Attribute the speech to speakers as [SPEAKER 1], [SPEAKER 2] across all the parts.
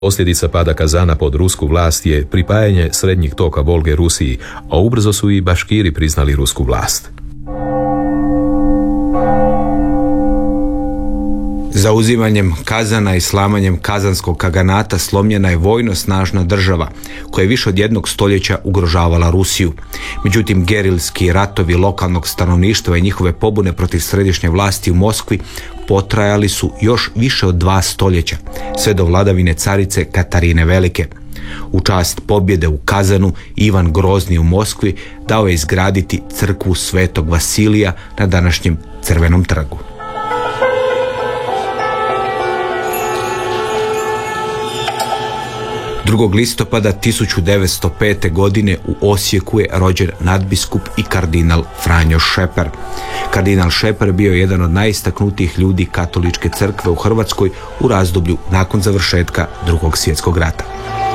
[SPEAKER 1] Posljedica pada Kazana pod rusku vlast je pripajanje srednjih toka Volge Rusiji, a ubrzo su i Baškiri priznali rusku vlast.
[SPEAKER 2] Zauzimanjem Kazana i slamanjem Kazanskog kaganata slomljena je vojno snažna država koja je više od jednog stoljeća ugrožavala Rusiju. Međutim, gerilski ratovi lokalnog stanovništva i njihove pobune protiv središnje vlasti u Moskvi potrajali su još više od 2 stoljeća, sve do vladavine carice Katarine Velike. U čast pobjede u Kazanu, Ivan Grozni u Moskvi dao je izgraditi crkvu Svetog Vasilija na današnjem Crvenom trgu. 2. listopada 1905. godine u Osijeku je rođen nadbiskup i kardinal Franjo Šeper. Kardinal Šeper bio je jedan od najistaknutijih ljudi katoličke crkve u Hrvatskoj u razdoblju nakon završetka Drugog svjetskog rata.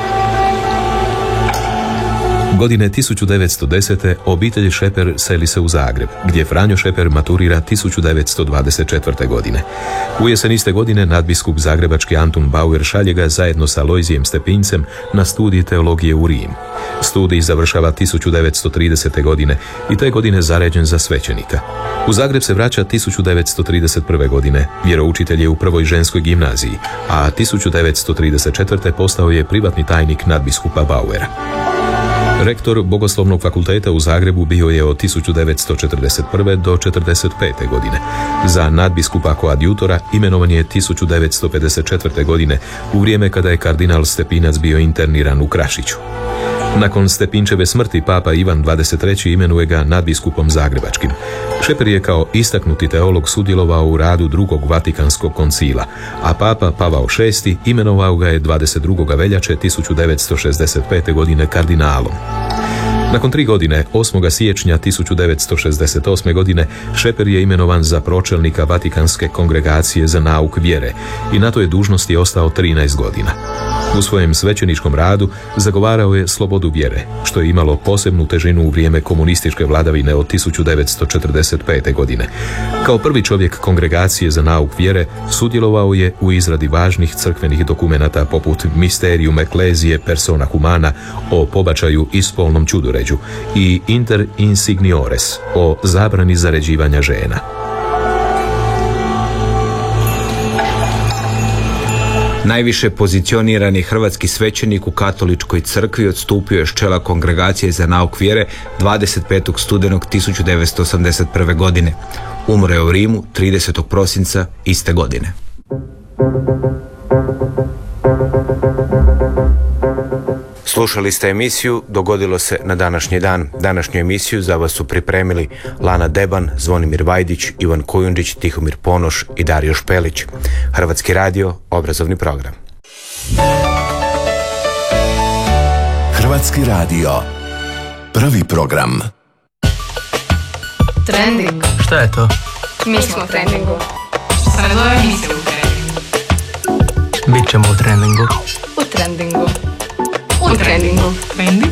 [SPEAKER 1] Godine 1910. obitelj Šeper seli se u Zagreb, gdje Franjo Šeper maturira 1924. godine. U jesen iste godine nadbiskup zagrebački Antun Bauer šalje ga zajedno sa Lojzijem Stepincem na studij teologije u Rim. Studij završava 1930. godine i te godine zaređen za svećenika. U Zagreb se vraća 1931. godine, vjeroučitelj je u prvoj ženskoj gimnaziji, a 1934. postao je privatni tajnik nadbiskupa Bauera. Rektor Bogoslovnog fakulteta u Zagrebu bio je od 1941. do 1945. godine. Za nadbiskupa koadjutora imenovan je 1954. godine, u vrijeme kada je kardinal Stepinac bio interniran u Krašiću. Nakon Stepinčeve smrti papa Ivan XXIII imenuje ga nadbiskupom zagrebačkim. Šeper je kao istaknuti teolog sudjelovao u radu Drugog Vatikanskog koncila, a papa Pavao VI imenovao ga je 22. veljače 1965. godine kardinalom. Nakon 3 godine, 8. siječnja 1968. godine, Šeper je imenovan za pročelnika Vatikanske kongregacije za nauk vjere i na toj dužnosti je ostao 13 godina. U svojem svećeničkom radu zagovarao je slobodu vjere, što je imalo posebnu težinu u vrijeme komunističke vladavine od 1945. godine. Kao prvi čovjek kongregacije za nauk vjere sudjelovao je u izradi važnih crkvenih dokumenata poput Mysterium Ecclesiae Persona Humana o pobačaju i spolnom čudoređu i Inter Insignores o zabrani zaređivanja žena.
[SPEAKER 2] Najviše pozicionirani hrvatski svećenik u katoličkoj crkvi odstupio je s čela kongregacije za nauk vjere 25. studenog 1981. godine. Umro je u Rimu 30. prosinca iste godine. Slušali ste emisiju Dogodilo se na današnji dan. Današnju emisiju za vas su pripremili Lana Deban, Zvonimir Vajdić, Ivan Kujundžić, Tihomir Ponoš i Dario Špelić. Hrvatski radio, obrazovni program.
[SPEAKER 3] Hrvatski radio, prvi program.
[SPEAKER 4] Trending.
[SPEAKER 5] Šta je to?
[SPEAKER 4] Mi smo u trendingu. Sve emisije u trendingu.
[SPEAKER 5] Bićemo u trendingu.
[SPEAKER 4] U trendingu. U trendingu.
[SPEAKER 5] Trending?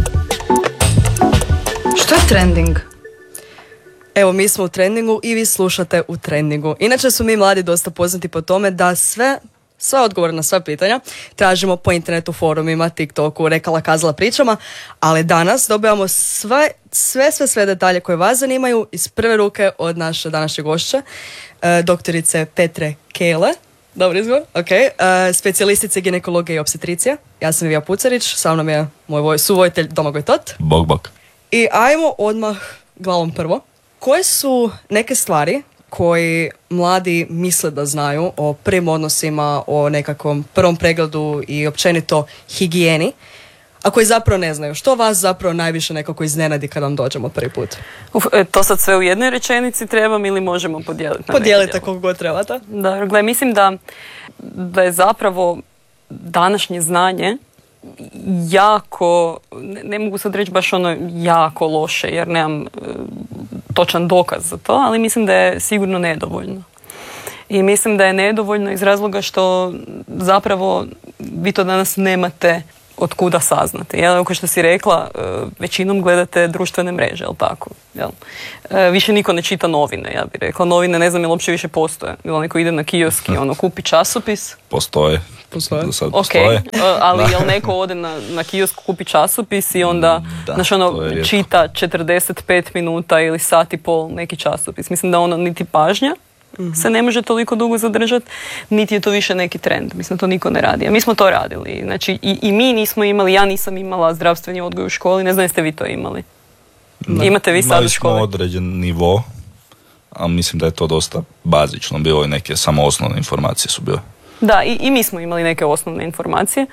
[SPEAKER 4] Što je trending?
[SPEAKER 6] Evo, mi smo u trendingu i vi slušate u trendingu. Inače su mi mladi dosta poznati po tome da sve odgovore na sva pitanja tražimo po internetu, forumima, TikToku, rekala, kazala, pričama, ali danas dobijamo sve detalje koje vas zanimaju iz prve ruke od naše današnje gošće, doktorice Petre Kele. Dobar izgovor, ok. Specijalistice ginekologije i opstetricija. Ja sam Ivija Pucarić, sa mnom je moj suvojitelj Domagoj Tot.
[SPEAKER 7] Bog.
[SPEAKER 6] I ajmo odmah glavom prvo. Koje su neke stvari koji mladi misle da znaju o prvim odnosima, o nekakvom prvom pregledu i općenito higijeni, a koji zapravo ne znaju? Što vas zapravo najviše nekako iznenadi kad vam dođemo prvi put?
[SPEAKER 7] To sad sve u jednoj rečenici trebam ili možemo podijeliti na
[SPEAKER 6] Podijelite koliko god trebate.
[SPEAKER 7] Da, gledaj, mislim da je zapravo današnje znanje jako, ne mogu sad reći baš ono jako loše jer nemam točan dokaz za to, ali mislim da je sigurno nedovoljno. I mislim da je nedovoljno iz razloga što zapravo vi to danas nemate od kuda saznati. Jel, kao što si rekla, većinom gledate društvene mreže, jel tako? Jel? Više niko ne čita novine, ja bih rekla. Novine ne znam jel uopće više postoje. Jel neko ide na kiosk i kupi časopis?
[SPEAKER 8] Postoje.
[SPEAKER 7] Do sad
[SPEAKER 8] postoje.
[SPEAKER 7] Ali jel neko ode na kiosk, kupi časopis i onda čita 45 minuta ili sat i pol neki časopis? Mislim da niti pažnja se ne može toliko dugo zadržati, niti je to više neki trend. Mislim, to niko ne radi. A mi smo to radili. Znači, i mi nismo imali, ja nisam imala zdravstveni odgoj u školi, ne znam jeste vi to imali. Imate vi sad u školi?
[SPEAKER 8] Imali smo određen nivo, a mislim da je to dosta bazično bilo i neke samo osnovne informacije su bile.
[SPEAKER 7] Da, i mi smo imali neke osnovne informacije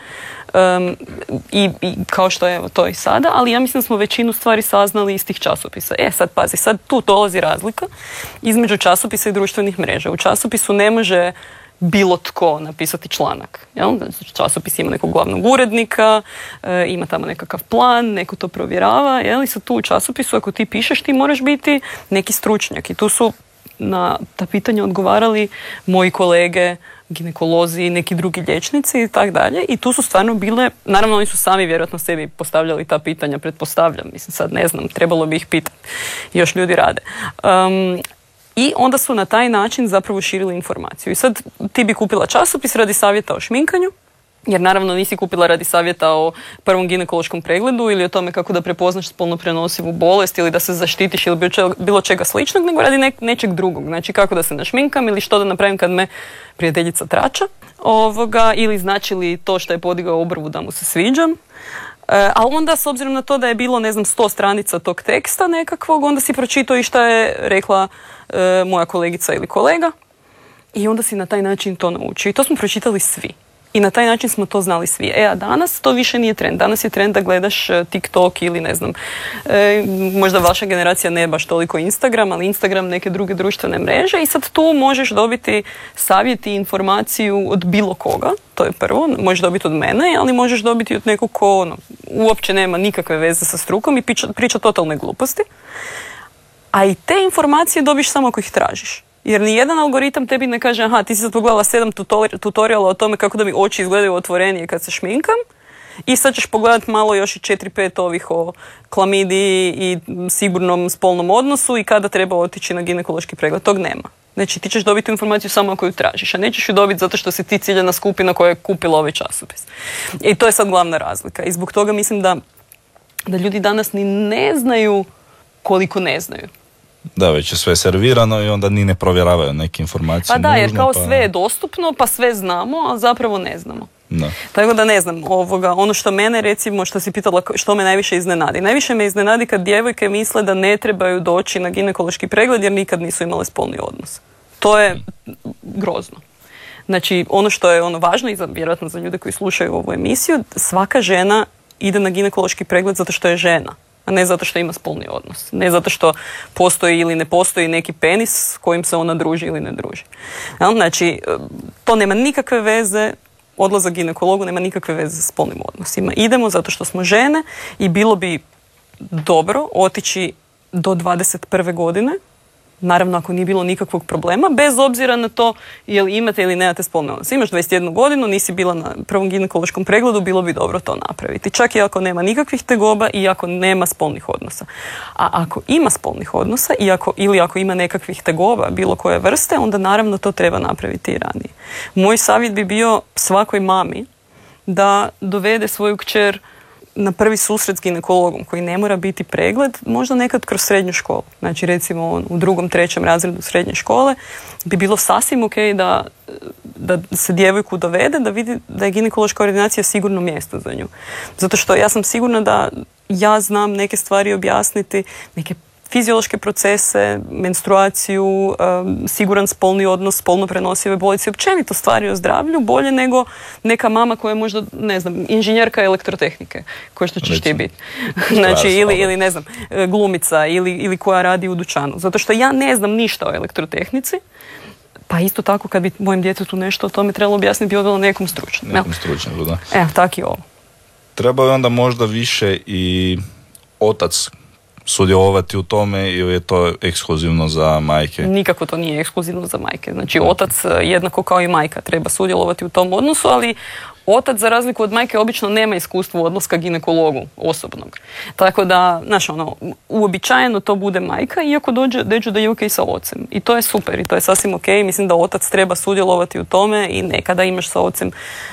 [SPEAKER 7] i kao što je to i sada, ali ja mislim da smo većinu stvari saznali iz tih časopisa. Sad pazi, sad tu dolazi razlika između časopisa i društvenih mreža. U časopisu ne može bilo tko napisati članak. Jel? Časopis ima nekog glavnog urednika, ima tamo nekakav plan, neko to provjerava. Jel? I sad tu u časopisu ako ti pišeš, ti moraš biti neki stručnjak. I tu su na ta pitanja odgovarali moji kolege, ginekolozi, neki drugi liječnici i tako dalje. I tu su stvarno bile, naravno oni su sami vjerojatno sebi postavljali ta pitanja, pretpostavljam, mislim sad ne znam, trebalo bi ih pitati. Još ljudi rade. I onda su na taj način zapravo širili informaciju. I sad ti bi kupila časopis radi savjeta o šminkanju, jer naravno nisi kupila radi savjeta o prvom ginekološkom pregledu ili o tome kako da prepoznaš spolno prenosivu bolest ili da se zaštitiš ili bilo čega sličnog, nego radi nečeg drugog. Znači kako da se našminkam ili što da napravim kad me prijateljica trača ili znači li to što je podigao obrvu da mu se sviđam. A onda s obzirom na to da je bilo 100 stranica tog teksta nekakvog, onda si pročitao i šta je rekla moja kolegica ili kolega i onda si na taj način to naučio. I to smo pročitali svi. I na taj način smo to znali svi. A danas to više nije trend. Danas je trend da gledaš TikTok ili ne znam, možda vaša generacija ne baš toliko Instagram, ali Instagram neke druge društvene mreže i sad tu možeš dobiti savjet i informaciju od bilo koga. To je prvo. Možeš dobiti od mene, ali možeš dobiti od nekog ko uopće nema nikakve veze sa strukom i priča totalne gluposti. A i te informacije dobiš samo ako ih tražiš. Jer nijedan algoritam tebi ne kaže aha, ti si sad pogledala 7 tutoriala o tome kako da mi oči izgledaju otvorenije kad se šminkam i sad ćeš pogledati malo još i 4-5 ovih o klamidiji i sigurnom spolnom odnosu i kada treba otići na ginekološki pregled. Tog nema. Znači ti ćeš dobiti informaciju samo ako ju tražiš, a nećeš ju dobiti zato što si ti ciljana skupina koja je kupila ovaj časopis. I to je sad glavna razlika. I zbog toga mislim da ljudi danas ni ne znaju koliko ne znaju.
[SPEAKER 8] Da, već je sve servirano i onda ni ne provjeravaju neke informacije.
[SPEAKER 7] Pa da, jer kao sve je dostupno, pa sve znamo, a zapravo ne znamo. Da. Tako da ne znam, ono što mene recimo, što si pitala, što me najviše iznenadi. Najviše me iznenadi kad djevojke misle da ne trebaju doći na ginekološki pregled jer nikad nisu imale spolni odnos. To je grozno. Znači, ono što je važno i vjerojatno za ljude koji slušaju ovu emisiju, svaka žena ide na ginekološki pregled zato što je žena, a ne zato što ima spolni odnos. Ne zato što postoji ili ne postoji neki penis s kojim se ona druži ili ne druži. Znači, to nema nikakve veze, odlazak ginekologu nema nikakve veze sa spolnim odnosima. Idemo zato što smo žene i bilo bi dobro otići do 21. godine, naravno ako nije bilo nikakvog problema, bez obzira na to je li imate ili nemate spolne odnose. Imaš 21 godinu, nisi bila na prvom ginekološkom pregledu, bilo bi dobro to napraviti. Čak i ako nema nikakvih tegoba i ako nema spolnih odnosa. A ako ima spolnih odnosa ili ako ima nekakvih tegoba bilo koje vrste, onda naravno to treba napraviti i ranije. Moj savjet bi bio svakoj mami da dovede svoju kćer na prvi susret s ginekologom koji ne mora biti pregled, možda nekad kroz srednju školu. Znači recimo u 2., 3. razredu srednje škole bi bilo sasvim ok da se djevojku dovede, da vidi da je ginekološka ordinacija sigurno mjesto za nju. Zato što ja sam sigurna da ja znam neke stvari objasniti, neke fiziološke procese, menstruaciju, siguran spolni odnos, spolno prenosive bolesti, općenito stvari o zdravlju bolje nego neka mama koja je možda, ne znam, inženjerka elektrotehnike, koja što ćeš ti biti. Znači, ili ne znam, glumica ili koja radi u dućanu. Zato što ja ne znam ništa o elektrotehnici, pa isto tako kad bi mojem djetetu nešto o tome trebalo objasniti, bi odvelo nekom stručnom.
[SPEAKER 8] Nekom stručnom, da.
[SPEAKER 7] Evo, tak i ovo.
[SPEAKER 8] Treba je onda možda više i otac sudjelovati u tome ili je to ekskluzivno za majke?
[SPEAKER 7] Nikako to nije ekskluzivno za majke. Znači, otac jednako kao i majka treba sudjelovati u tom odnosu, ali Otac, za razliku od majke, obično nema iskustva odlaska ginekologu osobnog. Tako da, znaš, uobičajeno to bude majka, iako dođu da je ok sa ocem. I to je super, i to je sasvim ok. Mislim da otac treba sudjelovati u tome i nekada imaš sa ocem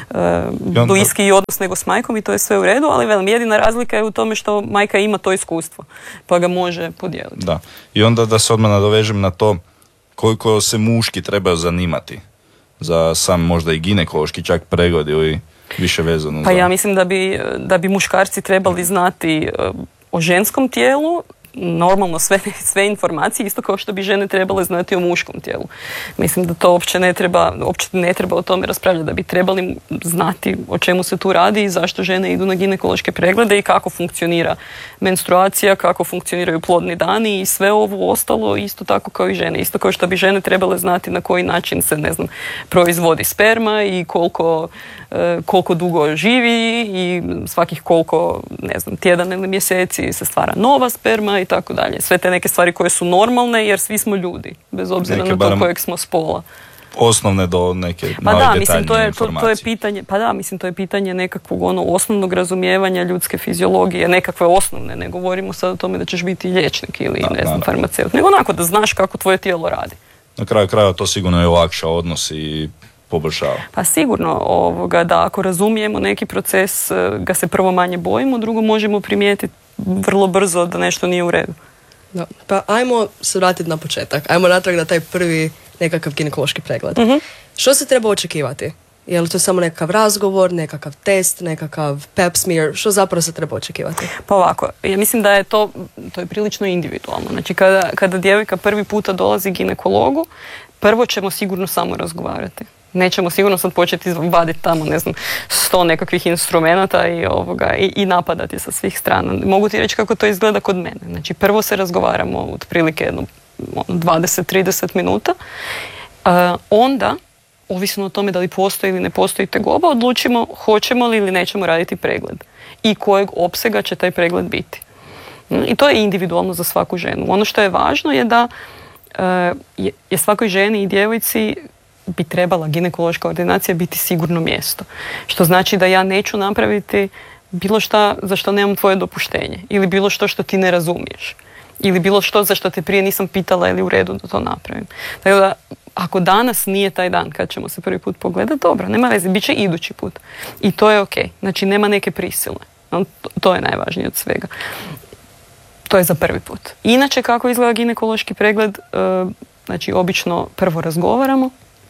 [SPEAKER 7] bliski odnos nego s majkom i to je sve u redu, ali velim, jedina razlika je u tome što majka ima to iskustvo, pa ga može podijeliti.
[SPEAKER 8] Da. I onda da se odmah nadovežem na to koliko se muški trebaju zanimati za sam možda i ginekološki čak pregled ili više vezano.
[SPEAKER 7] Pa ja mislim da bi muškarci trebali znati o ženskom tijelu, normalno sve informacije, isto kao što bi žene trebale znati o muškom tijelu. Mislim da to uopće ne treba o tome raspravljati, da bi trebali znati o čemu se tu radi i zašto žene idu na ginekološke preglede i kako funkcionira menstruacija, kako funkcioniraju plodni dani i sve ovo ostalo isto tako kao i žene. Isto kao što bi žene trebale znati na koji način se, ne znam, proizvodi sperma i koliko dugo živi i svakih koliko, ne znam, tjedana ili mjeseci se stvara nova sperma i tako dalje. Sve te neke stvari koje su normalne jer svi smo ljudi, bez obzira na to kojeg smo spola.
[SPEAKER 8] Osnovne do neke najdetaljnije informacije.
[SPEAKER 7] To je pitanje, to je pitanje nekakvog osnovnog razumijevanja ljudske fiziologije, nekakve osnovne, ne govorimo sad o tome da ćeš biti liječnik ili farmaceut, nego onako da znaš kako tvoje tijelo radi.
[SPEAKER 8] Na kraju krajeva to sigurno je olakša odnos i poboljšava.
[SPEAKER 7] Pa sigurno da ako razumijemo neki proces ga se prvo manje bojimo, drugo možemo primijetiti vrlo brzo da nešto nije u redu.
[SPEAKER 6] Da. Pa ajmo se vratiti na početak. Ajmo natrag na taj prvi nekakav ginekološki pregled. Što se treba očekivati? Je li to samo nekakav razgovor, nekakav test, nekakav pap smear? Što zapravo se treba očekivati?
[SPEAKER 7] Pa ovako, ja mislim da je to je prilično individualno. Znači kada djevojka prvi puta dolazi ginekologu, prvo ćemo sigurno samo razgovarati. Nećemo sigurno sad početi vaditi tamo, ne znam, 100 nekakvih instrumenata i napadati sa svih strana. Mogu ti reći kako to izgleda kod mene. Znači, prvo se razgovaramo otprilike 20-30 minuta. Onda, ovisno o tome da li postoji ili ne postoji tegoba, odlučimo hoćemo li ili nećemo raditi pregled. I kojeg opsega će taj pregled biti. I to je individualno za svaku ženu. Ono što je važno je da je svakoj ženi i djevojci bi trebala ginekološka ordinacija biti sigurno mjesto. Što znači da ja neću napraviti bilo šta za što nemam tvoje dopuštenje. Ili bilo što ti ne razumiješ. Ili bilo što za što te prije nisam pitala ili u redu da to napravim. Tako da, ako danas nije taj dan kad ćemo se prvi put pogledati, dobro, nema veze, bit će idući put. I to je ok. Znači, nema neke prisile. To je najvažnije od svega. To je za prvi put. Inače, kako izgleda ginekološki pregled, znači, obično prvo razgovaramo,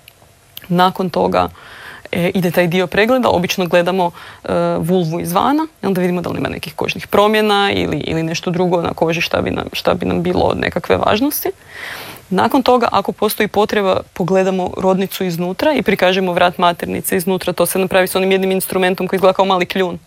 [SPEAKER 7] nakon toga ide taj dio pregleda, obično gledamo vulvu izvana, onda vidimo da li ima nekih kožnih promjena ili nešto drugo na koži šta bi nam bilo od nekakve važnosti. Nakon toga, ako postoji potreba, pogledamo rodnicu iznutra i prikažemo vrat maternice iznutra. To se napravi s onim jednim instrumentom koji izgleda kao mali kljun.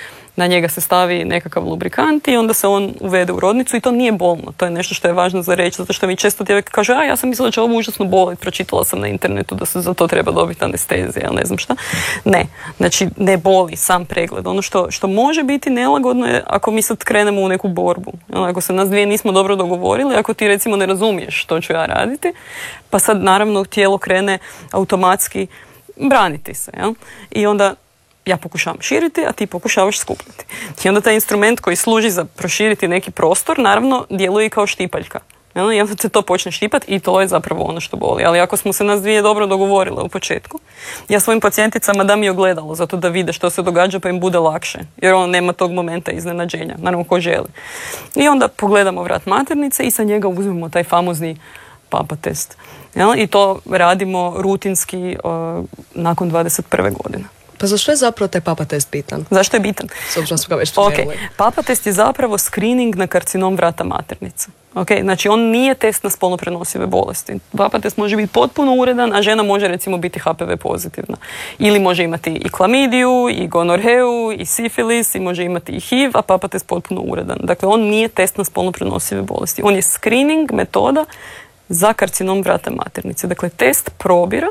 [SPEAKER 7] Na njega se stavi nekakav lubrikant i onda se on uvede u rodnicu i to nije bolno. To je nešto što je važno za reći, zato što mi često djevojka kaže, ja sam mislila da će ovo užasno boliti, pročitala sam na internetu da se za to treba dobiti anestezija, ne znam šta. Ne, znači ne boli sam pregled. Ono što može biti nelagodno je ako mi sad krenemo u neku borbu. Ako se nas dvije nismo dobro dogovorili, ako ti recimo ne razumiješ što ću ja raditi, pa sad naravno tijelo krene automatski braniti se. Jel? I onda ja pokušavam širiti, a ti pokušavaš skupljati. I onda taj instrument koji služi za proširiti neki prostor, naravno, djeluje i kao štipaljka. I onda se to počne štipati i to je zapravo ono što boli. Ali ako smo se nas dvije dobro dogovorile u početku, ja svojim pacijenticama dam i ogledalo, zato da vide što se događa pa im bude lakše. Jer on nema tog momenta iznenađenja, naravno ko želi. I onda pogledamo vrat maternice i sa njega uzmemo taj famozni papa test. I to radimo rutinski nakon 21. godine.
[SPEAKER 6] Pa zašto je zapravo taj papa test bitan?
[SPEAKER 7] Zašto je bitan?
[SPEAKER 6] S obzirom smo ga već spomenuli.
[SPEAKER 7] Okay. Papa test je zapravo screening na karcinom vrata maternice. Okay? Znači on nije test na spolno prenosive bolesti. Papa test može biti potpuno uredan, a žena može recimo biti HPV pozitivna. Ili može imati i klamidiju, i gonorheu, i sifilis, i može imati i HIV, a papa test potpuno uredan. Dakle, on nije test na spolno prenosive bolesti. On je screening metoda za karcinom vrata maternice. Dakle, test probira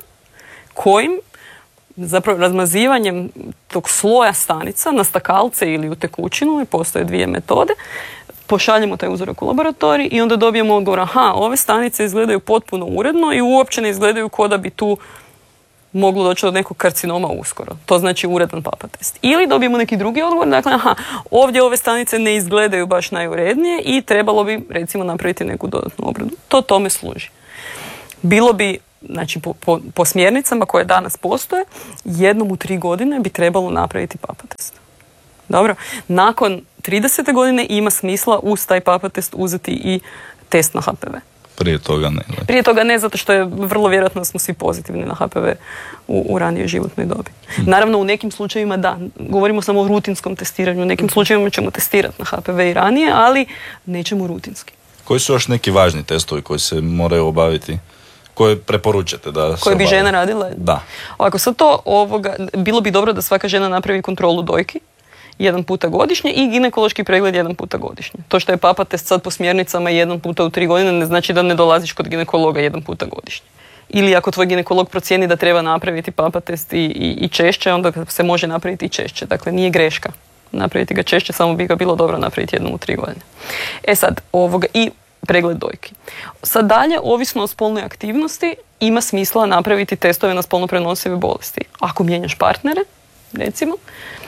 [SPEAKER 7] kojim zapravo razmazivanjem tog sloja stanica na stakalce ili u tekućinu, i postoje dvije metode, pošaljemo taj uzorak u laboratorij i onda dobijemo odgovor, ove stanice izgledaju potpuno uredno i uopće ne izgledaju kao da bi tu moglo doći do nekog karcinoma uskoro. To znači uredan papa test. Ili dobijemo neki drugi odgovor, dakle, ovdje ove stanice ne izgledaju baš najurednije i trebalo bi, recimo, napraviti neku dodatnu obradu. To tome služi. Bilo bi, znači, po smjernicama koje danas postoje, jednom u 3 godine bi trebalo napraviti papa test. Dobro? Nakon 30. godine ima smisla uz taj papa test uzeti i test na HPV.
[SPEAKER 8] Prije toga ne.
[SPEAKER 7] Prije toga ne, zato što je vrlo vjerojatno da smo svi pozitivni na HPV u ranijoj životnoj dobi. Naravno, u nekim slučajevima da, govorimo samo o rutinskom testiranju, u nekim slučajevima ćemo testirati na HPV i ranije, ali nećemo rutinski.
[SPEAKER 8] Koji su još neki važni testovi koji se moraju obaviti? Koje preporučate da se
[SPEAKER 7] koje bi
[SPEAKER 8] obave?
[SPEAKER 7] žena radila?
[SPEAKER 8] Da.
[SPEAKER 7] Ako sad to, bilo bi dobro da svaka žena napravi kontrolu dojki 1 puta godišnje i ginekološki pregled 1 puta godišnje. To što je papa test sad po smjernicama 1 puta u 3 godine ne znači da ne dolaziš kod ginekologa 1 puta godišnje. Ili ako tvoj ginekolog procijeni da treba napraviti papa test i češće, onda se može napraviti i češće. Dakle, nije greška napraviti ga češće, samo bi ga bilo dobro napraviti 1 u 3 godine. Sad, i pregled dojki. Sad dalje, ovisno o spolnoj aktivnosti, ima smisla napraviti testove na spolno prenosive bolesti. Ako mijenjaš partnere, recimo,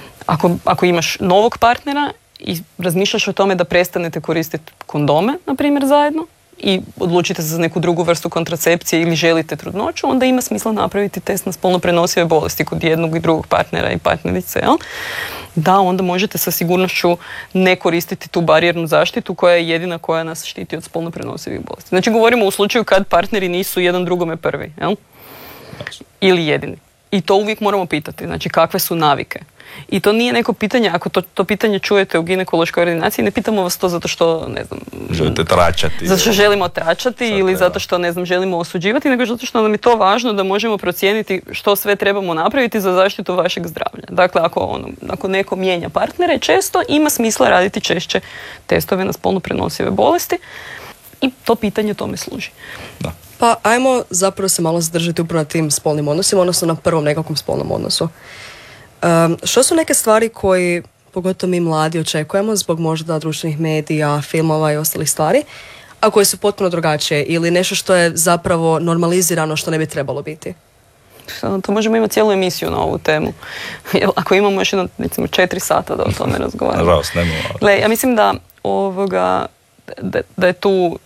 [SPEAKER 7] ako imaš novog partnera i razmišljaš o tome da prestanete koristiti kondome, na primjer, zajedno, i odlučite se za neku drugu vrstu kontracepcije ili želite trudnoću, onda ima smisla napraviti test na spolno prenosive bolesti kod jednog i drugog partnera i partnerice, jel? Da, onda možete sa sigurnošću ne koristiti tu barijernu zaštitu koja je jedina koja nas štiti od spolno prenosivih bolesti. Znači, govorimo u slučaju kad partneri nisu jedan drugome prvi, jel? Ili jedini. I to uvijek moramo pitati, znači kakve su navike. I to nije neko pitanje, ako to pitanje čujete u ginekološkoj ordinaciji, ne pitamo vas to zato što, ne znam...
[SPEAKER 8] Želite tračati.
[SPEAKER 7] Zato što želimo tračati ili zato što, ne znam, želimo osuđivati, nego zato što nam je to važno da možemo procijeniti što sve trebamo napraviti za zaštitu vašeg zdravlja. Dakle, ako neko mijenja partnere, često ima smisla raditi češće testove na spolno prenosive bolesti i to pitanje tome služi.
[SPEAKER 8] Da.
[SPEAKER 6] Pa ajmo zapravo se malo zadržati upravo na tim spolnim odnosima, odnosno na prvom nekakvom spolnom odnosu. Što su neke stvari koji, pogotovo mi mladi, očekujemo zbog možda društvenih medija, filmova i ostalih stvari, a koje su potpuno drugačije ili nešto što je zapravo normalizirano što ne bi trebalo biti?
[SPEAKER 7] To možemo imati cijelu emisiju na ovu temu. Ako imamo još jedno, recimo, 4 sata da o tome razgovaramo.
[SPEAKER 8] Nažalost, nema.
[SPEAKER 7] Ja mislim da je tu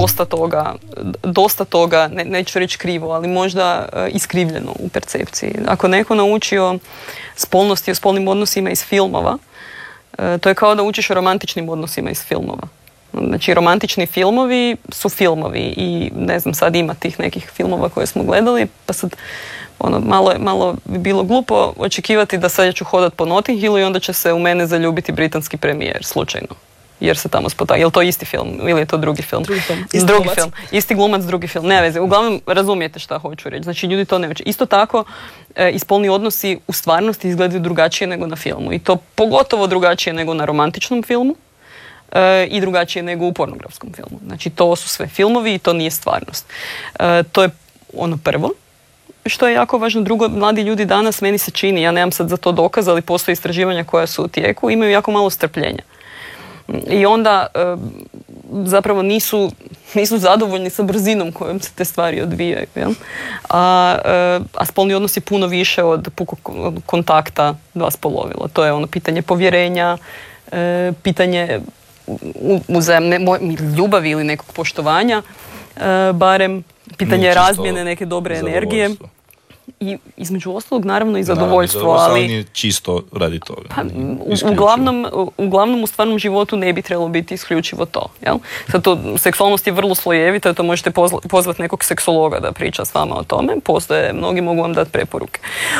[SPEAKER 7] dosta toga, neću reći krivo, ali možda iskrivljeno u percepciji. Ako neko naučio spolnosti o spolnim odnosima iz filmova, to je kao da učiš o romantičnim odnosima iz filmova. Znači, romantični filmovi su filmovi i ne znam, sad ima tih nekih filmova koje smo gledali, pa sad malo bi bilo glupo očekivati da sad ću hodat po Notting Hillu i onda će se u mene zaljubiti britanski premijer, slučajno. Jer se tamo spota. Je li to isti film ili je to drugi film? Drugi film. Isti glumac, drugi film. Ne veze. Uglavnom, razumijete šta hoću reći. Znači, ljudi to ne uče. Isto tako, i spolni odnosi u stvarnosti izgledaju drugačije nego na filmu. I to pogotovo drugačije nego na romantičnom filmu i drugačije nego u pornografskom filmu. Znači, to su sve filmovi i to nije stvarnost. To je ono prvo. Što je jako važno. Drugo, mladi ljudi danas, meni se čini, ja nemam sad za to dokaz, ali postoje istraživanja koja su u tijeku, imaju jako malo strpljenja. I onda zapravo nisu zadovoljni sa brzinom kojom se te stvari odvijaju. Jel? A spolni odnos je puno više od pukog kontakta dva spolovila. To je ono pitanje povjerenja, pitanje uzajamne ljubavi ili nekog poštovanja, barem pitanje razmjene neke dobre energije. I između ostalog naravno i zadovoljstvo, ali
[SPEAKER 8] nije čisto radi toga.
[SPEAKER 7] Pa, uglavnom u stvarnom životu ne bi trebalo biti isključivo to. Jel? Sad seksualnost je vrlo slojevita, to možete pozvati nekog seksologa da priča s vama o tome. Postoje, mnogi mogu vam dati preporuke.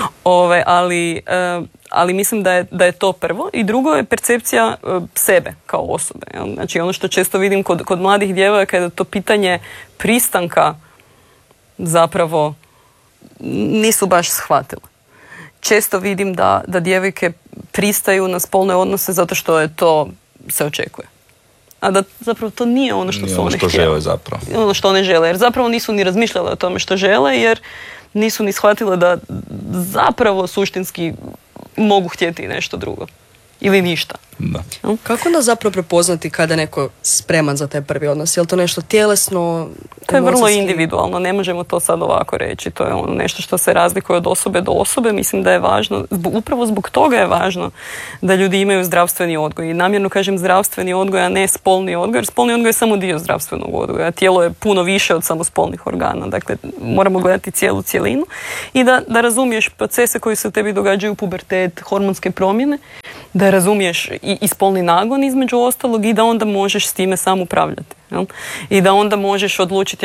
[SPEAKER 7] Ali mislim da je to prvo. I drugo je percepcija sebe kao osobe. Jel? Znači ono što često vidim kod mladih djevojaka je da to pitanje pristanka zapravo nisu baš shvatile. Često vidim da djevojke pristaju na spolne odnose zato što je to se očekuje. A da zapravo to nije ono što su one htjele.
[SPEAKER 8] Žele zapravo.
[SPEAKER 7] Ono što one žele. Jer zapravo nisu ni razmišljale o tome što žele, jer nisu ni shvatile da zapravo suštinski mogu htjeti nešto drugo. ili ništa.
[SPEAKER 8] Da.
[SPEAKER 6] Kako onda zapravo prepoznati kada je neko spreman za taj prvi odnos? Je li to nešto tjelesno?
[SPEAKER 7] To je vrlo
[SPEAKER 6] emocijski?
[SPEAKER 7] individualno, ne možemo to sad ovako reći. To je ono nešto što se razlikuje od osobe do osobe. Mislim da je važno, upravo zbog toga je važno da ljudi imaju zdravstveni odgoj. I namjerno kažem zdravstveni odgoj, a ne spolni odgoj, jer spolni odgoj je samo dio zdravstvenog odgoja. Tijelo je puno više od samo spolnih organa. Dakle, moramo gledati cijelu cjelinu i da razumiješ procese koji se u tebi događaju, pubertet, hormonske promjene, da razumiješ i spolni nagon između ostalog i da onda možeš s time sam upravljati. Jel? I da onda možeš odlučiti,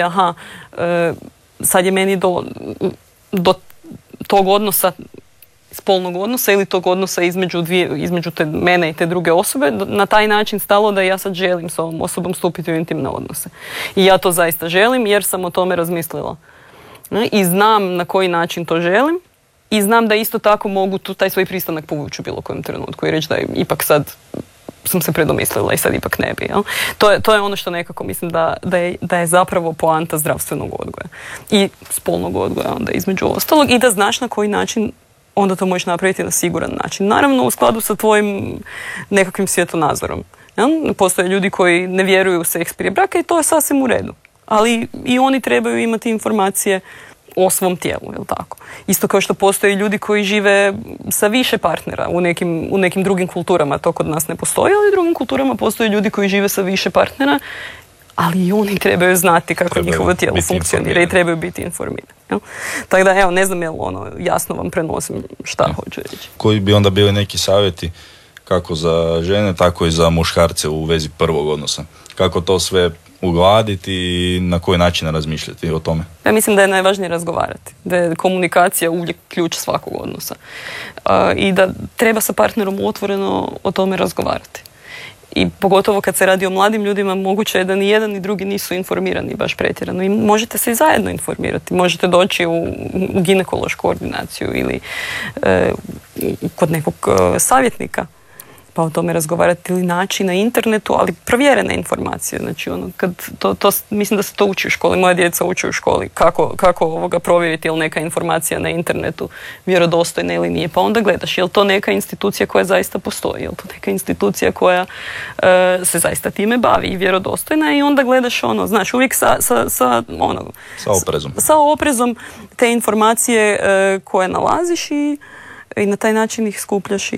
[SPEAKER 7] sad je meni do tog odnosa, spolnog odnosa ili tog odnosa između mene i te druge osobe, na taj način stalo da ja sad želim s ovom osobom stupiti u intimne odnose. I ja to zaista želim jer sam o tome razmislila. I znam na koji način to želim. I znam da isto tako mogu taj svoj pristanak povući u bilo kojem trenutku i reći da ipak sad sam se predomislila i sad ipak ne bi. Jel? To je ono što nekako mislim da je zapravo poanta zdravstvenog odgoja i spolnog odgoja onda između ostalog i da znaš na koji način onda to možeš napraviti na siguran način. Naravno u skladu sa tvojim nekakvim svjetonazorom. Jel? Postoje ljudi koji ne vjeruju u seks prije braka i to je sasvim u redu. Ali i oni trebaju imati informacije o svom tijelu, jel tako? Isto kao što postoje ljudi koji žive sa više partnera u nekim drugim kulturama, to kod nas ne postoji, ali u drugim kulturama postoje ljudi koji žive sa više partnera, ali i oni trebaju znati kako njihovo tijelo funkcionira i trebaju biti informirani. Jel? Tako da, evo, ne znam jel jasno vam prenosim šta hoću reći.
[SPEAKER 8] Koji bi onda bili neki savjeti kako za žene, tako i za muškarce u vezi prvog odnosa? Kako to sve ugladiti i na koji način razmišljati o tome?
[SPEAKER 7] Ja mislim da je najvažnije razgovarati. Da je komunikacija uvijek ključ svakog odnosa. I da treba sa partnerom otvoreno o tome razgovarati. I pogotovo kad se radi o mladim ljudima, moguće je da ni jedan ni drugi nisu informirani baš pretjerano. I možete se i zajedno informirati. Možete doći u ginekološku ordinaciju ili kod nekog savjetnika pa o tome razgovarati ili naći na internetu, ali provjerene informacije. Znači, mislim da se to uči u školi. Moja djeca uče u školi kako provjeriti je li neka informacija na internetu vjerodostojna ili nije. Pa onda gledaš je li to neka institucija koja zaista postoji, je li to neka institucija koja se zaista time bavi i vjerodostojna i onda gledaš znaš, uvijek sa
[SPEAKER 8] oprezom.
[SPEAKER 7] Sa oprezom te informacije koje nalaziš i na taj način ih skupljaš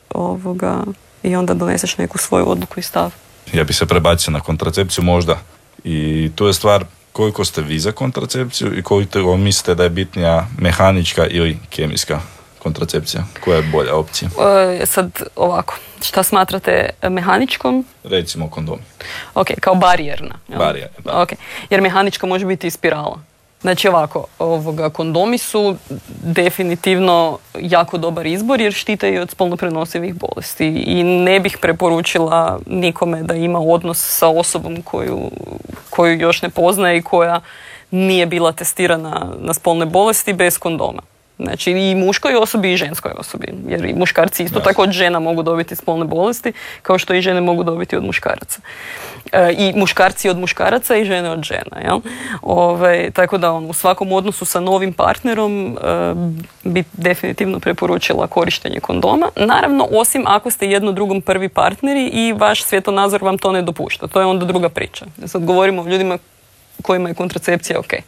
[SPEAKER 7] i onda doneseš neku svoju odluku i stav.
[SPEAKER 8] Ja bi se prebacio na kontracepciju možda. I tu je stvar koliko ste vi za kontracepciju i koliko mislite da je bitnija mehanička ili kemijska kontracepcija. Koja je bolja opcija?
[SPEAKER 7] Sad ovako, šta smatrate mehaničkom?
[SPEAKER 8] Recimo kondom.
[SPEAKER 7] Ok, kao barijerna.
[SPEAKER 8] Barijerna, da.
[SPEAKER 7] Okay. Jer mehanička može biti i spirala. Znači ovako, kondomi su definitivno jako dobar izbor jer štite i od spolno prenosivih bolesti i ne bih preporučila nikome da ima odnos sa osobom koju još ne poznaje i koja nije bila testirana na spolne bolesti bez kondoma. Znači i muškoj osobi i ženskoj osobi, jer i muškarci isto tako od žena mogu dobiti spolne bolesti, kao što i žene mogu dobiti od muškaraca. I muškarci od muškaraca i žene od žena. Jel? Tako da u svakom odnosu sa novim partnerom bi definitivno preporučila korištenje kondoma. Naravno, osim ako ste jedno drugom prvi partneri i vaš svjetonazor vam to ne dopušta. To je onda druga priča. Sad govorimo o ljudima kojima je kontracepcija ok.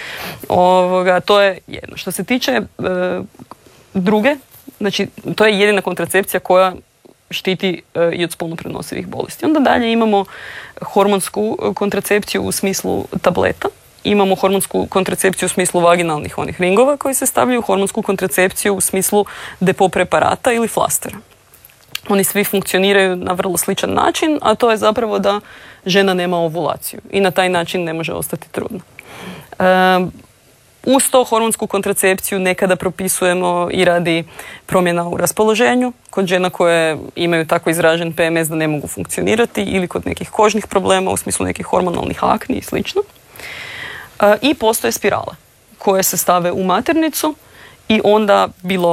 [SPEAKER 7] To je jedno. Što se tiče druge, znači to je jedina kontracepcija koja štiti i od spolno prenosivih bolesti. Onda dalje imamo hormonsku kontracepciju u smislu tableta, imamo hormonsku kontracepciju u smislu vaginalnih onih ringova koji se stavljaju, hormonsku kontracepciju u smislu depo preparata ili flastera. Oni svi funkcioniraju na vrlo sličan način, a to je zapravo da žena nema ovulaciju i na taj način ne može ostati trudna. Uz to hormonsku kontracepciju nekada propisujemo i radi promjena u raspoloženju kod žena koje imaju tako izražen PMS da ne mogu funkcionirati ili kod nekih kožnih problema u smislu nekih hormonalnih akni i slično. I postoje spirale koje se stave u maternicu i onda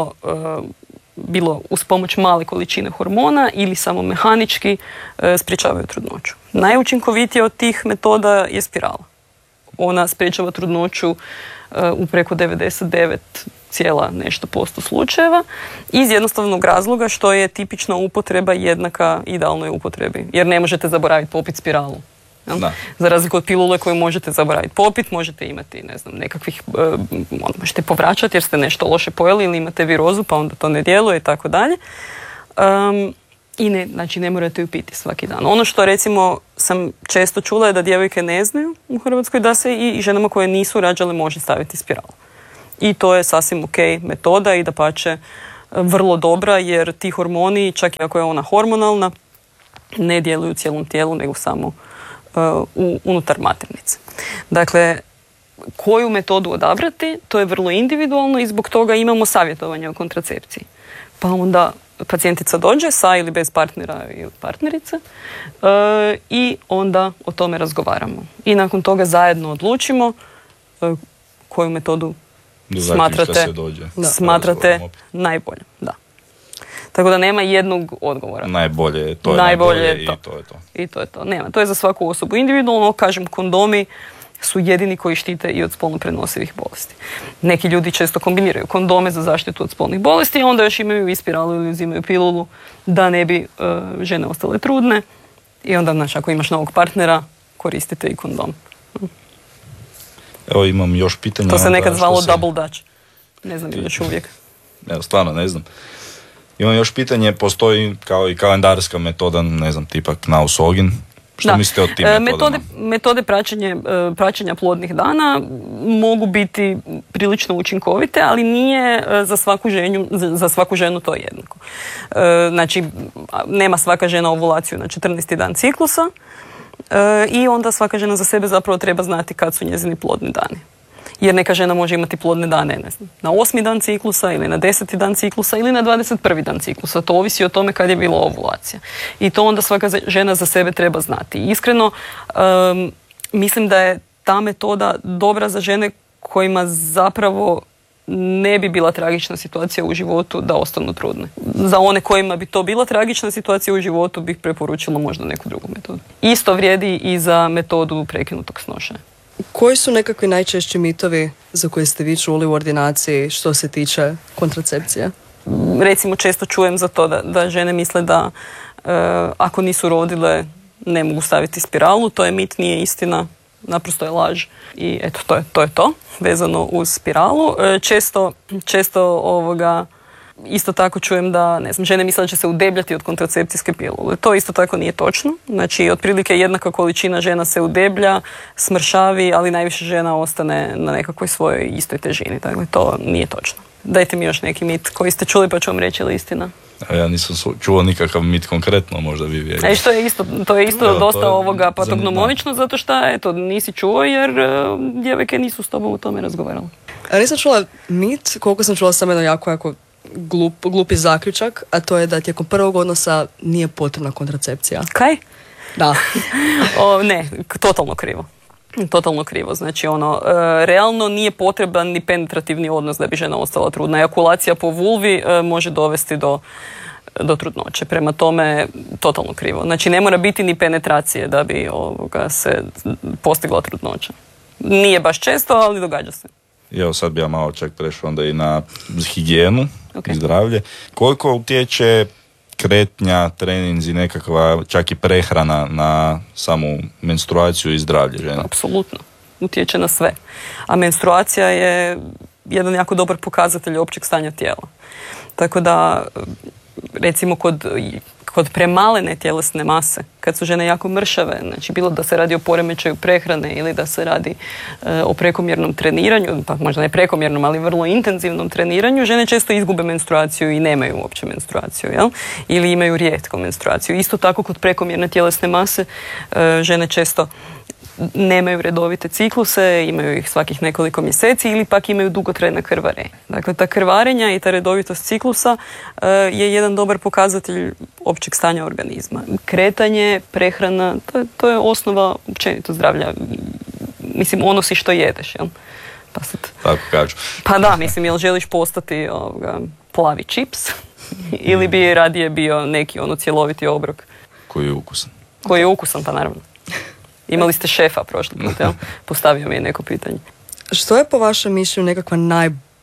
[SPEAKER 7] bilo uz pomoć male količine hormona ili samo mehanički sprječavaju trudnoću. Najučinkovitija od tih metoda je spirala. Ona sprječava trudnoću u preko 99% cijela nešto posto slučajeva, iz jednostavnog razloga što je tipična upotreba jednaka idealnoj upotrebi, jer ne možete zaboraviti popit spiralu.
[SPEAKER 8] Da.
[SPEAKER 7] Za razliku od pilule koju možete zaboraviti popit, možete imati, ne znam, nekakvih, možete povraćati jer ste nešto loše pojeli ili imate virozu pa onda to ne djeluje i tako dalje. I znači ne morate ju piti svaki dan. Ono što recimo sam često čula je da djevojke ne znaju u Hrvatskoj da se i ženama koje nisu rađale može staviti spiralu. I to je sasvim ok metoda i dapače vrlo dobra jer ti hormoni, čak i ako je ona hormonalna, ne djeluju u cijelom tijelu nego samo unutar maternice. Dakle, koju metodu odabrati, to je vrlo individualno i zbog toga imamo savjetovanje o kontracepciji. Pa onda pacijentica dođe sa ili bez partnera ili partnerice i onda o tome razgovaramo. I nakon toga zajedno odlučimo koju metodu smatrate najbolje. Da. Tako da nema jednog odgovora.
[SPEAKER 8] Najbolje je to. I to je to.
[SPEAKER 7] I to je to. Nema. To je za svaku osobu individualno. Kažem, kondomi su jedini koji štite i od spolno prenosivih bolesti. Neki ljudi često kombiniraju kondome za zaštitu od spolnih bolesti, a onda još imaju i spiralu ili uzimaju pilulu da ne bi žene ostale trudne. I onda, znači, ako imaš novog partnera, koristite i kondom.
[SPEAKER 8] Evo imam još pitanja.
[SPEAKER 7] To se nekad zvalo double dutch. Ne znam još uvijek.
[SPEAKER 8] Evo, stvarno ne znam. Imam još pitanje, postoji kao i kalendarska metoda, ne znam, tipa Knaus-Ogin. Što mislite o tim metodama?
[SPEAKER 7] Metode praćenja plodnih dana mogu biti prilično učinkovite, ali nije za svaku ženu to jednako. Znači, nema svaka žena ovulaciju na 14. dan ciklusa i onda svaka žena za sebe zapravo treba znati kad su njezini plodni dani. Jer neka žena može imati plodne dane, ne znam, na 8. dan ciklusa ili na 10. dan ciklusa ili na 21. dan ciklusa. To ovisi o tome kad je bila ovulacija. I to onda svaka žena za sebe treba znati. Iskreno, mislim da je ta metoda dobra za žene kojima zapravo ne bi bila tragična situacija u životu da ostanu trudne. Za one kojima bi to bila tragična situacija u životu bih preporučila možda neku drugu metodu. Isto vrijedi i za metodu prekinutog snošaja.
[SPEAKER 6] Koji su nekakvi najčešći mitovi za koje ste vi čuli u ordinaciji što se tiče kontracepcije?
[SPEAKER 7] Recimo često čujem za to da žene misle da ako nisu rodile ne mogu staviti spiralu. To je mit, nije istina, naprosto je laž. I eto, to je to vezano uz spiralu. Često isto tako čujem da, ne znam, žene misle da će se udebljati od kontracepcijske pilule. To isto tako nije točno. Znači, otprilike jednaka količina žena se udeblja, smršavi, ali najviše žena ostane na nekakvoj svojoj istoj težini. Dakle, to nije točno. Dajte mi još neki mit koji ste čuli pa ću vam reći, ili istina?
[SPEAKER 8] Ja nisam čuo nikakav mit konkretno, možda vi vjerujete.
[SPEAKER 7] To je isto dosta patognomovično, zato što nisi čuo jer djevojke nisu s tobom o tome razgovarale.
[SPEAKER 6] A nisam čula mit, koliko sam čula samo jedno jako glupi zaključak, a to je da tijekom prvog odnosa nije potrebna kontracepcija.
[SPEAKER 7] Kaj?
[SPEAKER 6] Da.
[SPEAKER 7] Ne, totalno krivo. Znači, realno nije potreban ni penetrativni odnos da bi žena ostala trudna. Ejakulacija po vulvi može dovesti do trudnoće. Prema tome, totalno krivo. Znači, ne mora biti ni penetracije da bi se postigla trudnoća. Nije baš često, ali događa se.
[SPEAKER 8] Evo sad bi ja malo čak prešao onda i na higijenu i zdravlje. Koliko utječe kretnja, treninzi, nekakva čak i prehrana na samu menstruaciju i zdravlje žene?
[SPEAKER 7] Apsolutno. Utječe na sve. A menstruacija je jedan jako dobar pokazatelj općeg stanja tijela. Tako da, recimo kod premalene tjelesne mase, kad su žene jako mršave, znači bilo da se radi o poremećaju prehrane ili da se radi o prekomjernom treniranju, pa možda ne prekomjernom, ali vrlo intenzivnom treniranju, žene često izgube menstruaciju i nemaju uopće menstruaciju, jel? Ili imaju rijetko menstruaciju. Isto tako kod prekomjerne tjelesne mase žene često nemaju redovite cikluse, imaju ih svakih nekoliko mjeseci ili pak imaju dugotrajna krvarenja. Dakle, ta krvarenja i ta redovitost ciklusa je jedan dobar pokazatelj općeg stanja organizma. Kretanje, prehrana, to je osnova općenito zdravlja. Mislim, ono si što jedeš, jel? Pa sad,
[SPEAKER 8] tako kažu.
[SPEAKER 7] Pa da, mislim, jel želiš postati plavi čips ili bi radije bio neki cjeloviti obrok?
[SPEAKER 8] Koji je ukusan.
[SPEAKER 7] Koji je ukusan, pa naravno. Imali ste šefa prošli put, jel? Postavio mi je neko pitanje.
[SPEAKER 6] Što je po vašem mišljenju nekakva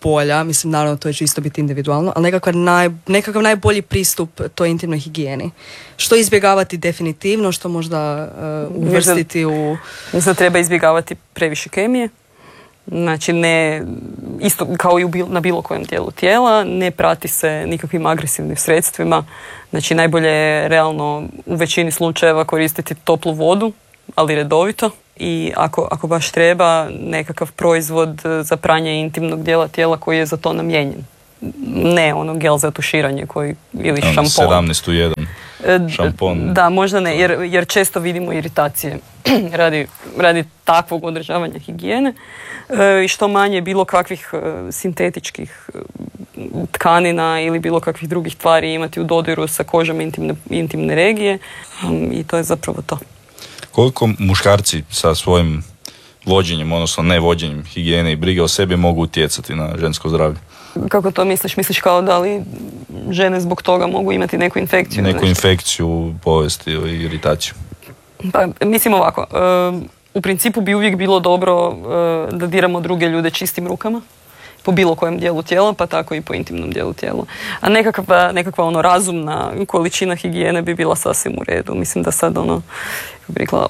[SPEAKER 6] najbolja, mislim naravno to će isto biti individualno, ali nekakav najbolji pristup toj intimnoj higijeni? Što izbjegavati definitivno, što možda uvrstiti u...
[SPEAKER 7] Mislim da treba izbjegavati previše kemije. Znači ne, isto kao i na bilo kojem dijelu tijela, ne prati se nikakvim agresivnim sredstvima. Znači najbolje je realno u većini slučajeva koristiti toplu vodu, ali redovito. I ako baš treba, nekakav proizvod za pranje intimnog dijela tijela koji je za to namijenjen. Ne ono gel za tuširanje ili šampon.
[SPEAKER 8] 17 u 1 šampon.
[SPEAKER 7] Da, možda ne, jer često vidimo iritacije radi takvog održavanja higijene i što manje bilo kakvih sintetičkih tkanina ili bilo kakvih drugih tvari imati u dodiru sa kožom intimne regije i to je zapravo to.
[SPEAKER 8] Koliko muškarci sa svojim vođenjem, odnosno ne vođenjem higijene i brige o sebi mogu utjecati na žensko zdravlje?
[SPEAKER 7] Kako to misliš? Misliš kao da li žene zbog toga mogu imati neku infekciju?
[SPEAKER 8] Neku infekciju, bolest ili iritaciju?
[SPEAKER 7] Pa, mislim ovako, u principu bi uvijek bilo dobro da diramo druge ljude čistim rukama, po bilo kojem dijelu tijela, pa tako i po intimnom dijelu tijela. A nekakva razumna količina higijene bi bila sasvim u redu. Mislim da sad kako bih rekla,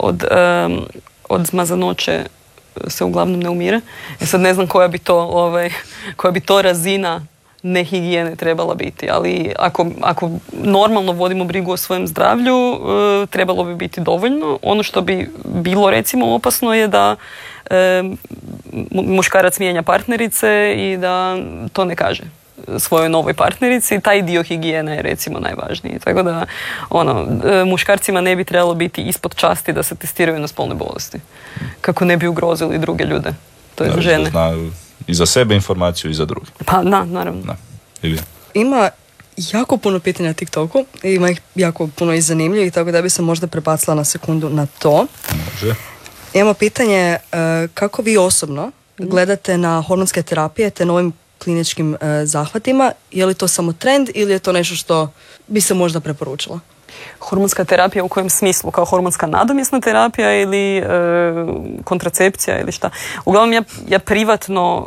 [SPEAKER 7] od zmazanoće se uglavnom ne umire. Sad ne znam koja bi to razina nehigijene trebala biti, ali ako normalno vodimo brigu o svojem zdravlju, trebalo bi biti dovoljno. Ono što bi bilo recimo opasno je da muškarac mijenja partnerice i da to ne kaže svojoj novoj partnerici. Taj dio higijene je recimo najvažniji. Tako da muškarcima ne bi trebalo biti ispod časti da se testiraju na spolne bolesti. Kako ne bi ugrozili druge ljude. To je za žene.
[SPEAKER 8] Znaju i za sebe informaciju i za druge.
[SPEAKER 7] Pa da, naravno. Da.
[SPEAKER 6] Ima jako puno pitanja na TikToku. Ima ih jako puno i zanimljivih, tako da bi se možda prebacila na sekundu na to.
[SPEAKER 8] Može.
[SPEAKER 6] Imamo pitanje kako vi osobno gledate na hormonske terapije te novim kliničkim zahvatima. Je li to samo trend ili je to nešto što bi se možda preporučilo?
[SPEAKER 7] Hormonska terapija u kojem smislu? Kao hormonska nadomjesna terapija ili kontracepcija ili šta? Uglavnom ja privatno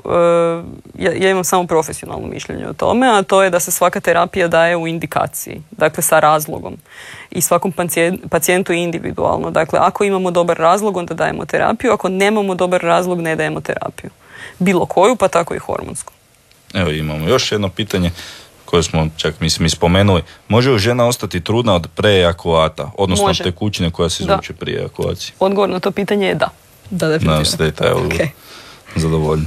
[SPEAKER 7] ja imam samo profesionalno mišljenje o tome, a to je da se svaka terapija daje u indikaciji, dakle sa razlogom i svakom pacijentu individualno. Dakle, ako imamo dobar razlog, onda dajemo terapiju, ako nemamo dobar razlog, ne dajemo terapiju. Bilo koju, pa tako i hormonsku.
[SPEAKER 8] Evo imamo još jedno pitanje koje smo čak mi spomenuli. Može li žena ostati trudna od preejakulata, odnosno od tekućine koja se izluči prije ejakulacije?
[SPEAKER 7] Odgovor na to pitanje je da.
[SPEAKER 6] Da, definitivno.
[SPEAKER 8] Zadovoljni.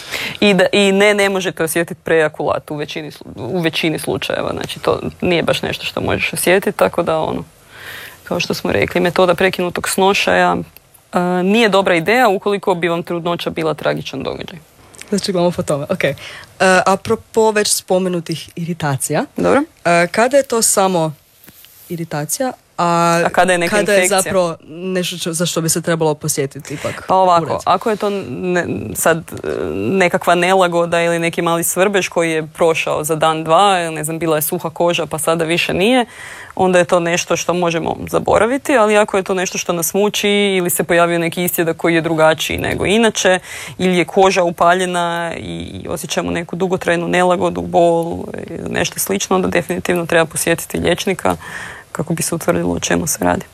[SPEAKER 7] I ne možete osjetiti preejakulat u većini slučajeva. Znači to nije baš nešto što možeš osjetiti, tako da kao što smo rekli, metoda prekinutog snošaja nije dobra ideja ukoliko bi vam trudnoća bila tragičan događaj.
[SPEAKER 6] Znači gledamo po tome, ok. Apropo već spomenutih iritacija.
[SPEAKER 7] Dobro.
[SPEAKER 6] Kada je to samo iritacija, a kada je neka infekcija? Kada je zapravo nešto za što bi se trebalo posjetiti ipak?
[SPEAKER 7] Pa ovako, ako je to sad nekakva nelagoda ili neki mali svrbež koji je prošao za dan, dva, ne znam, bila je suha koža pa sada više nije, onda je to nešto što možemo zaboraviti, ali ako je to nešto što nas muči ili se pojavio neki istjedak koji je drugačiji nego inače, ili je koža upaljena i osjećamo neku dugotrajnu nelagodu, bol, nešto slično, onda definitivno treba posjetiti liječnika kako bi se utvrdilo o čemu se radi.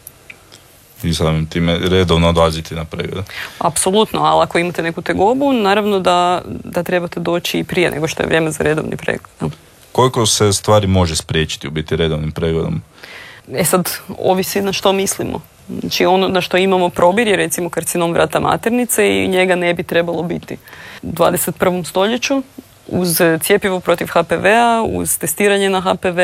[SPEAKER 8] I samim time redovno odlaziti na pregled.
[SPEAKER 7] Apsolutno, ali ako imate neku tegobu, naravno da trebate doći i prije nego što je vrijeme za redovni pregled.
[SPEAKER 8] Koliko se stvari može spriječiti u biti redovnim pregledom?
[SPEAKER 7] Sad, ovisi na što mislimo. Znači ono na što imamo probir je recimo karcinom vrata maternice i njega ne bi trebalo biti. U 21. stoljeću uz cjepivo protiv HPV-a, uz testiranje na HPV,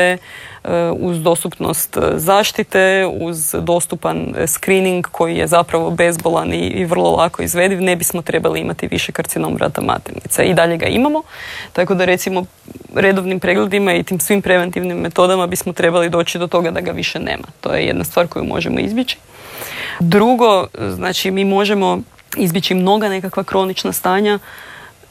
[SPEAKER 7] uz dostupnost zaštite, uz dostupan screening koji je zapravo bezbolan i vrlo lako izvediv, ne bismo trebali imati više karcinom vrata maternice. I dalje ga imamo, tako da recimo redovnim pregledima i tim svim preventivnim metodama bismo trebali doći do toga da ga više nema. To je jedna stvar koju možemo izbjeći. Drugo, znači mi možemo izbjeći mnoga nekakva kronična stanja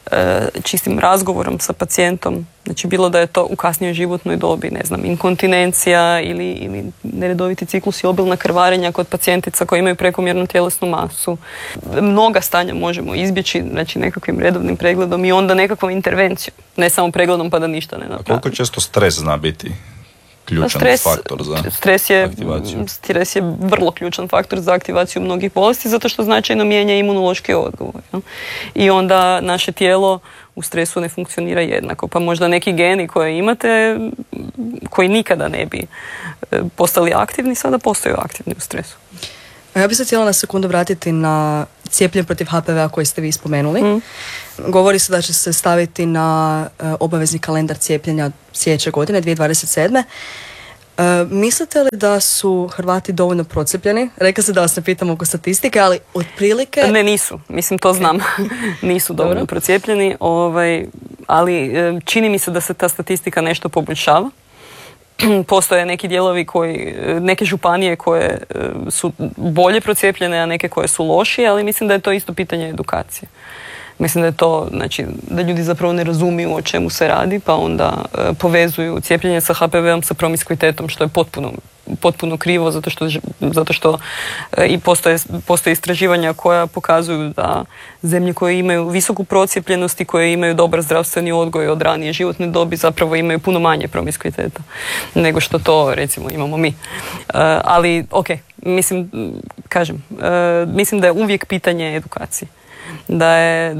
[SPEAKER 7] čistim razgovorom sa pacijentom, znači bilo da je to u kasnijoj životnoj dobi, ne znam, inkontinencija ili neredoviti ciklus i obilna krvarenja kod pacijentica koji imaju prekomjernu tjelesnu masu. Mnoga stanja možemo izbjeći, znači nekakvim redovnim pregledom i onda nekakvom intervencijom, ne samo pregledom pa da ništa ne napravi.
[SPEAKER 8] A koliko često stres zna biti ključan faktor za aktivaciju?
[SPEAKER 7] Stres je vrlo ključan faktor za aktivaciju mnogih bolesti zato što značajno mijenja imunološki odgovor. Ja? I onda naše tijelo u stresu ne funkcionira jednako. Pa možda neki geni koje imate, koji nikada ne bi postali aktivni, sada postaju aktivni u stresu.
[SPEAKER 6] Ja bih se htjela na sekundu vratiti na cijepljenje protiv HPV-a koji ste vi spomenuli. Govori se da će se staviti na obavezni kalendar cijepljenja sljedeće godine, 2027. Mislite li da su Hrvati dovoljno procijepljeni? Rekla se da vas ne pitam oko statistike, ali otprilike...
[SPEAKER 7] Ne, nisu. Mislim, to znam. Nisu dovoljno procijepljeni, ali čini mi se da se ta statistika nešto poboljšava. Postoje neki dijelovi neke županije koje su bolje procijepljene, a neke koje su lošije, ali mislim da je to isto pitanje edukacije. Mislim da je to, znači, da ljudi zapravo ne razumiju o čemu se radi, pa onda povezuju cijepljenje sa HPV-om sa promiskuitetom, što je potpuno krivo, zato što i postoje istraživanja koja pokazuju da zemlje koje imaju visoku procijepljenost i koje imaju dobar zdravstveni odgoj od ranije životne dobi zapravo imaju puno manje promiskuiteta nego što to, recimo, imamo mi. Ali, mislim da je uvijek pitanje edukacije. Da je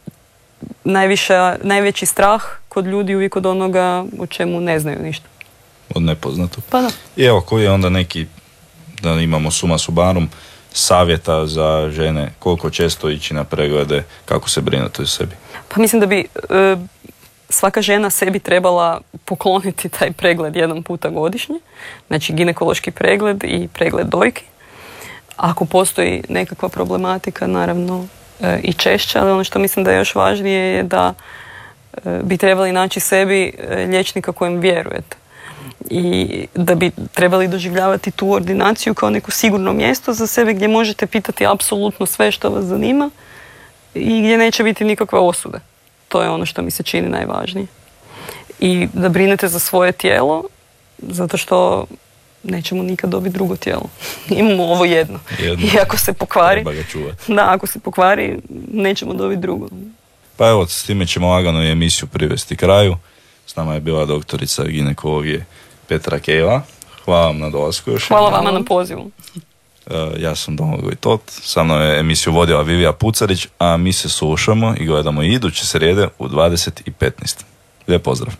[SPEAKER 7] najveći strah kod ljudi uvijek od onoga o čemu ne znaju ništa.
[SPEAKER 8] Od nepoznatog.
[SPEAKER 7] Pa da.
[SPEAKER 8] I evo, koji je onda neki, da imamo suma sumarum, savjeta za žene, koliko često ići na preglede, kako se brinuti o sebi?
[SPEAKER 7] Pa mislim da bi svaka žena sebi trebala pokloniti taj pregled jedan puta godišnje, znači ginekološki pregled i pregled dojki. Ako postoji nekakva problematika, naravno i češće, ali ono što mislim da je još važnije je da bi trebali naći sebi liječnika kojem vjerujete. I da bi trebali doživljavati tu ordinaciju kao neko sigurno mjesto za sebe gdje možete pitati apsolutno sve što vas zanima i gdje neće biti nikakve osude. To je ono što mi se čini najvažnije. I da brinete za svoje tijelo, zato što nećemo nikad dobiti drugo tijelo. Imamo ovo jedno. I ako se pokvari, ako se pokvari, nećemo dobiti drugo.
[SPEAKER 8] Pa evo, s time ćemo lagano i emisiju privesti kraju. S nama je bila doktorica ginekologije Petra Kejla. Hvala vam na dolasku još.
[SPEAKER 7] Hvala vama na pozivu.
[SPEAKER 8] Ja sam Domagoj Tot, sa mnom je emisiju vodila Vivija Pucarić, a mi se slušamo i gledamo iduće srijede u 20:15. Lijep pozdrav.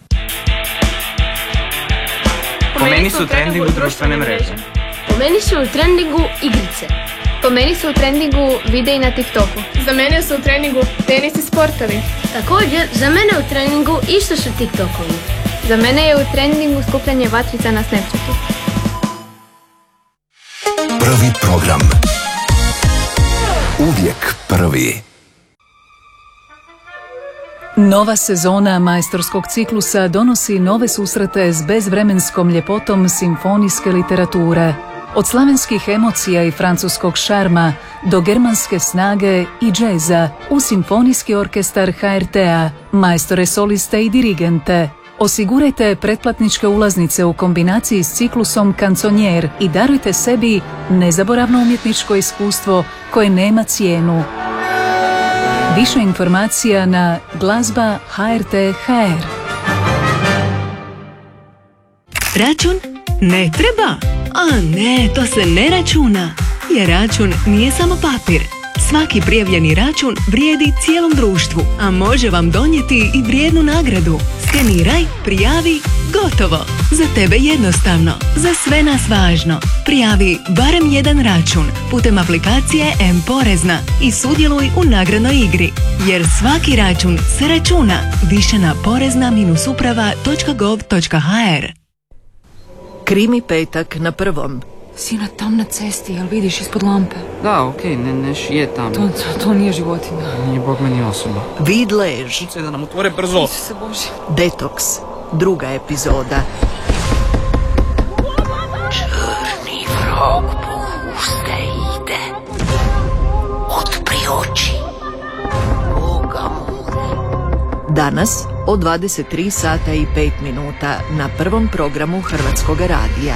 [SPEAKER 5] Po meni su u trendingu društvene mreže.
[SPEAKER 9] Po meni su u trendingu igrice.
[SPEAKER 10] Po meni su u trendingu videi na TikToku.
[SPEAKER 11] Za mene su u treningu tenis i sportovi.
[SPEAKER 9] Također, za mene u treningu isto su TikTokovi.
[SPEAKER 10] Za mene je u trendingu skupljanje vatrica na Snapchatu.
[SPEAKER 3] Prvi program. Uvijek prvi.
[SPEAKER 12] Nova sezona majstorskog ciklusa donosi nove susrete s bezvremenskom ljepotom simfonijske literature. Od slavenskih emocija i francuskog šarma do germanske snage i džeza u simfonijski orkestar HRT-a, majstore soliste i dirigente. Osigurajte pretplatničke ulaznice u kombinaciji s ciklusom Kanconier i darujte sebi nezaboravno umjetničko iskustvo koje nema cijenu. Više informacija na glazba HRT.hr.
[SPEAKER 13] Račun ne treba. A ne, to se ne računa. Jer račun nije samo papir. Svaki prijavljeni račun vrijedi cijelom društvu, a može vam donijeti i vrijednu nagradu. Skeniraj, prijavi, gotovo. Za tebe jednostavno, za sve nas važno. Prijavi barem jedan račun putem aplikacije M-Porezna i sudjeluj u nagradnoj igri. Jer svaki račun se računa. Više na porezna-uprava.gov.hr.
[SPEAKER 14] Krimi petak na prvom.
[SPEAKER 15] Sina, tam na cesti, jel vidiš ispod lampe?
[SPEAKER 5] Da, okej, neš je tam.
[SPEAKER 15] To nije životinja.
[SPEAKER 5] Nije bog meni osoba.
[SPEAKER 14] Vid lež.
[SPEAKER 5] Kucaj da nam otvore brzo.
[SPEAKER 15] Isuse Bože.
[SPEAKER 14] Detoks. Druga epizoda.
[SPEAKER 16] Črni vrag po uste ide. Otpri oči. Boga more.
[SPEAKER 14] Danas od 23 sata i 5 minuta na prvom programu Hrvatskog radija.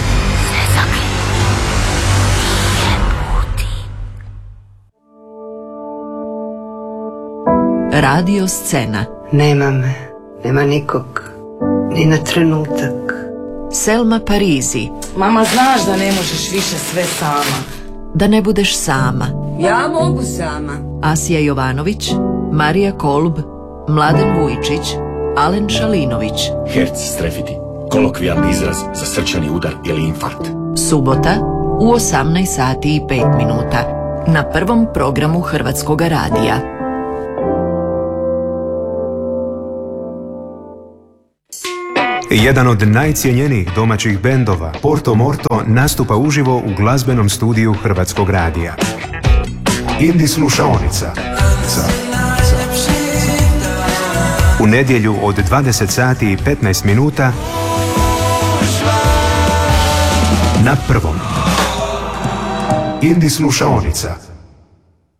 [SPEAKER 14] Radio Scena.
[SPEAKER 16] Nema me, nema nikog, ni na trenutak.
[SPEAKER 14] Selma Parizi.
[SPEAKER 17] Mama, znaš da ne možeš više sve sama.
[SPEAKER 14] Da ne budeš sama.
[SPEAKER 17] Ja mogu sama.
[SPEAKER 14] Asija Jovanović, Marija Kolb, Mladen Vujčić, Alen Šalinović.
[SPEAKER 18] Herc strefiti, kolokvijalni izraz za srčani udar ili infarkt.
[SPEAKER 14] Subota u 18 sati i 5 minuta na prvom programu Hrvatskog radija.
[SPEAKER 19] Jedan od najcijenjenijih domaćih bendova, Porto Morto, nastupa uživo u glazbenom studiju Hrvatskog radija. Indi slušaonica. U nedjelju od 20 sati i 15 minuta na prvom. Indi slušaonica.